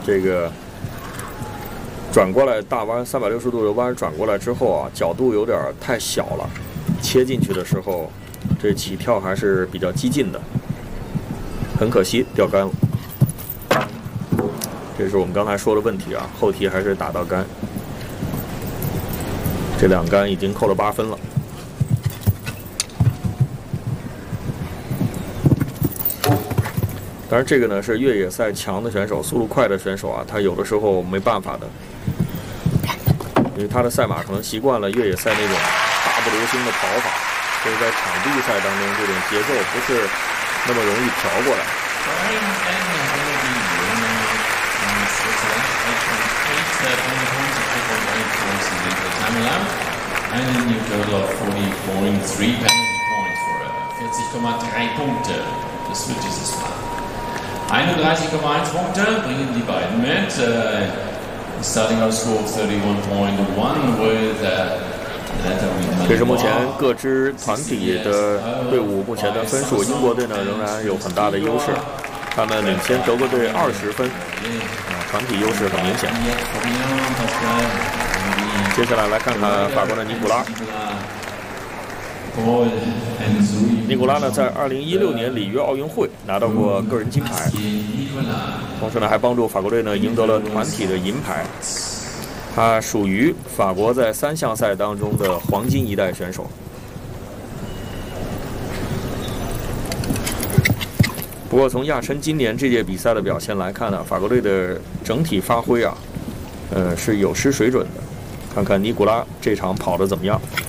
这个转过来大弯360度的弯转过来之后啊，角度有点太小了，切进去的时候，这起跳还是比较激进的，很可惜掉杆了。这是我们刚才说的问题啊，后蹄还是打到杆，这2杆已经扣了8分了。当然，这个呢是越野赛强的选手、速度快的选手啊，他有的时候没办法的，因为他的赛马可能习惯了越野赛那种大步流星的跑法，所以在场地赛当中这种节奏不是那么容易调过来。 31,1 Punkte bringen die beiden mit. Starting out score of 31.1 with 这是目前各支团体的队伍目前的分数，英国队呢仍然有很大的优势，他们领先德国队20分，团体优势很明显。接下来来看看法国的尼古拉。尼古拉呢，在2016年里约奥运会拿到过个人金牌，同时呢还帮助法国队呢赢得了团体的银牌。他属于法国在3项赛当中的黄金一代选手。不过从亚琛今年这届比赛的表现来看呢，法国队的整体发挥啊，是有失水准的。看看尼古拉这场跑得怎么样。